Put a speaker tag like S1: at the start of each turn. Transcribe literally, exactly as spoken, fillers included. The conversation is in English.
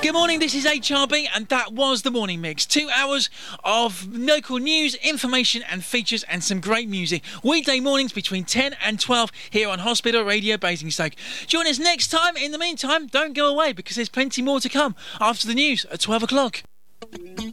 S1: Good morning, this is H R B and that was the Morning Mix. Two hours of local news, information and features and some great music. Weekday mornings between ten and twelve here on Hospital Radio Basingstoke. Join us next time. In the meantime, don't go away because there's plenty more to come after the news at twelve o'clock.